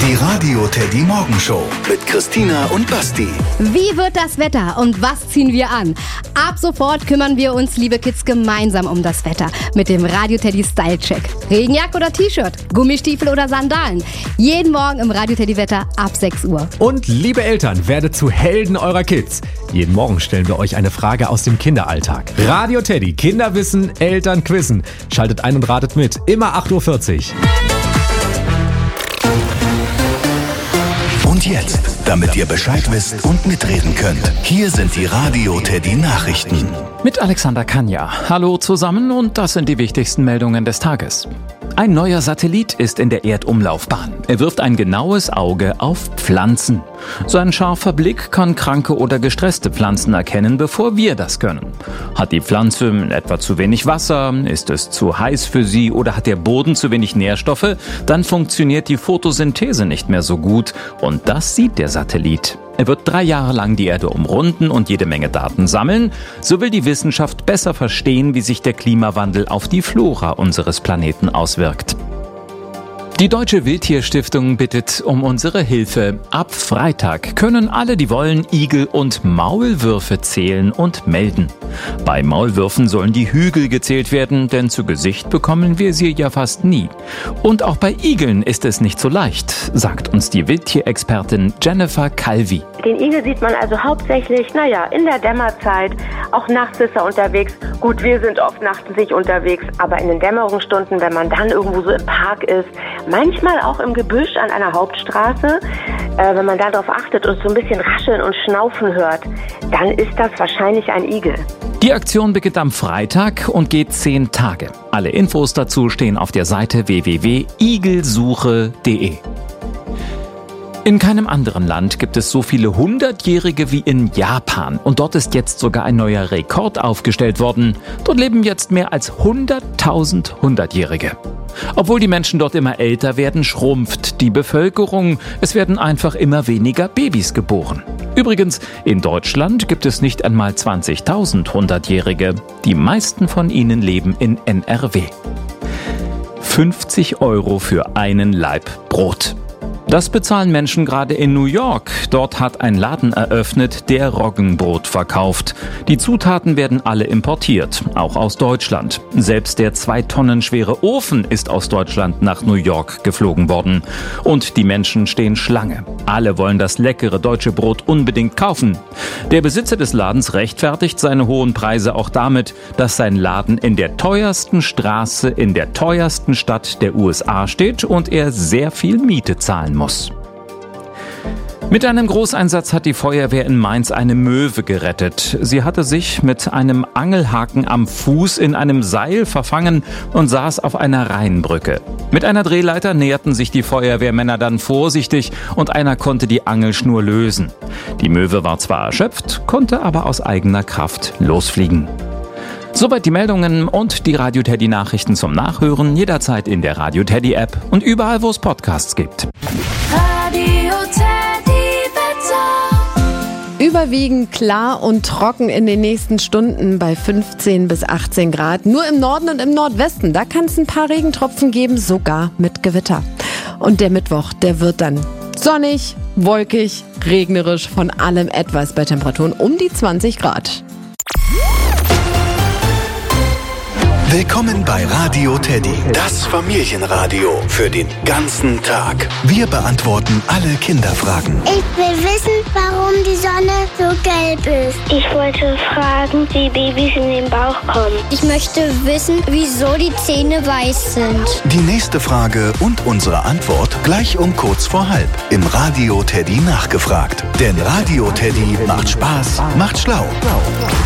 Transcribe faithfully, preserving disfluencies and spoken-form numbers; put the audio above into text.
Die Radio Teddy Morgenshow mit Christina und Basti. Wie wird das Wetter und was ziehen wir an? Ab sofort kümmern wir uns, liebe Kids, gemeinsam um das Wetter mit dem Radio Teddy Style Check. Regenjacke oder T-Shirt, Gummistiefel oder Sandalen. Jeden Morgen im Radio Teddy Wetter ab sechs Uhr. Und liebe Eltern, werdet zu Helden eurer Kids. Jeden Morgen stellen wir euch eine Frage aus dem Kinderalltag. Radio Teddy, Kinder wissen, Eltern quizzen. Schaltet ein und ratet mit. Immer acht Uhr vierzig. Und jetzt, damit ihr Bescheid wisst und mitreden könnt, hier sind die Radio Teddy Nachrichten. Mit Alexander Kanja. Hallo zusammen und das sind die wichtigsten Meldungen des Tages. Ein neuer Satellit ist in der Erdumlaufbahn. Er wirft ein genaues Auge auf Pflanzen. Sein scharfer Blick kann kranke oder gestresste Pflanzen erkennen, bevor wir das können. Hat die Pflanze etwa zu wenig Wasser, ist es zu heiß für sie oder hat der Boden zu wenig Nährstoffe, dann funktioniert die Photosynthese nicht mehr so gut und das sieht der Satellit. Er wird drei Jahre lang die Erde umrunden und jede Menge Daten sammeln. So will die Wissenschaft besser verstehen, wie sich der Klimawandel auf die Flora unseres Planeten auswirkt. Die Deutsche Wildtierstiftung bittet um unsere Hilfe. Ab Freitag können alle, die wollen, Igel und Maulwürfe zählen und melden. Bei Maulwürfen sollen die Hügel gezählt werden, denn zu Gesicht bekommen wir sie ja fast nie. Und auch bei Igeln ist es nicht so leicht, sagt uns die Wildtierexpertin Jennifer Calvi. Den Igel sieht man also hauptsächlich, naja, in der Dämmerzeit. Auch nachts ist er unterwegs. Gut, wir sind oft nachts nicht unterwegs, aber in den Dämmerungsstunden, wenn man dann irgendwo so im Park ist, manchmal auch im Gebüsch an einer Hauptstraße, äh, wenn man darauf achtet und so ein bisschen rascheln und schnaufen hört, dann ist das wahrscheinlich ein Igel. Die Aktion beginnt am Freitag und geht zehn Tage. Alle Infos dazu stehen auf der Seite w w w punkt igelsuche punkt de. In keinem anderen Land gibt es so viele Hundertjährige wie in Japan. Und dort ist jetzt sogar ein neuer Rekord aufgestellt worden. Dort leben jetzt mehr als hunderttausend Hundertjährige. Obwohl die Menschen dort immer älter werden, schrumpft die Bevölkerung. Es werden einfach immer weniger Babys geboren. Übrigens, in Deutschland gibt es nicht einmal zwanzigtausend Hundertjährige. Die meisten von ihnen leben in N R W. fünfzig Euro für einen Laib Brot. Das bezahlen Menschen gerade in New York. Dort hat ein Laden eröffnet, der Roggenbrot verkauft. Die Zutaten werden alle importiert, auch aus Deutschland. Selbst der zwei Tonnen schwere Ofen ist aus Deutschland nach New York geflogen worden. Und die Menschen stehen Schlange. Alle wollen das leckere deutsche Brot unbedingt kaufen. Der Besitzer des Ladens rechtfertigt seine hohen Preise auch damit, dass sein Laden in der teuersten Straße in der teuersten Stadt der U S A steht und er sehr viel Miete zahlen muss. Mit einem Großeinsatz hat die Feuerwehr in Mainz eine Möwe gerettet. Sie hatte sich mit einem Angelhaken am Fuß in einem Seil verfangen und saß auf einer Rheinbrücke. Mit einer Drehleiter näherten sich die Feuerwehrmänner dann vorsichtig und einer konnte die Angelschnur lösen. Die Möwe war zwar erschöpft, konnte aber aus eigener Kraft losfliegen. Soweit die Meldungen und die Radio Teddy Nachrichten zum Nachhören jederzeit in der Radio Teddy App und überall, wo es Podcasts gibt. Radio Teddy Wetter. Überwiegend klar und trocken in den nächsten Stunden bei fünfzehn bis achtzehn Grad. Nur im Norden und im Nordwesten, da kann es ein paar Regentropfen geben, sogar mit Gewitter. Und der Mittwoch, der wird dann sonnig, wolkig, regnerisch, von allem etwas bei Temperaturen um die zwanzig Grad. Willkommen bei Radio Teddy, das Familienradio für den ganzen Tag. Wir beantworten alle Kinderfragen. Ich will wissen, warum die Sonne so gelb ist. Ich wollte fragen, wie Babys in den Bauch kommen. Ich möchte wissen, wieso die Zähne weiß sind. Die nächste Frage und unsere Antwort gleich um kurz vor halb im Radio Teddy nachgefragt. Denn Radio Teddy macht Spaß, macht schlau.